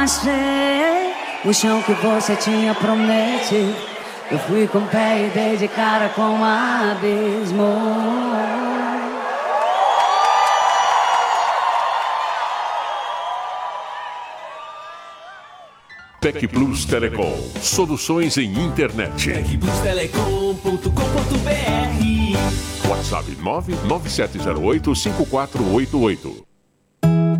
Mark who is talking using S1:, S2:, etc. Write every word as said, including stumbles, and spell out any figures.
S1: achei o chão que você tinha prometido. Eu fui com o pé e dei de cara com um abismo.
S2: TecPlus Telecom. Soluções em internet.
S3: tec plus telecom ponto com ponto br.
S2: WhatsApp nove nove sete zero oito cinco quatro oito oito.